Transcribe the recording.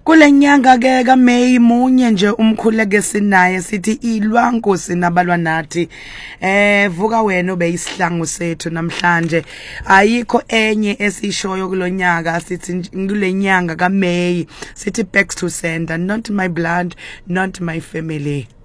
Kule nyanga ke kaMeyi munye nje umkhuleke sinaye sithi ilwa Nkosi nabalwa nathi. Vuka wena obeyisihlangu sethu namhlanje. Ayikho enye esishoyo kulonyaka sithi kule nyanga kaMeyi sithi back to sender, not my blood, not my family.